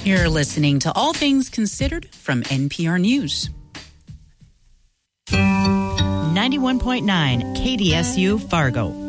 You're listening to All Things Considered from NPR News. 91.9 KDSU Fargo.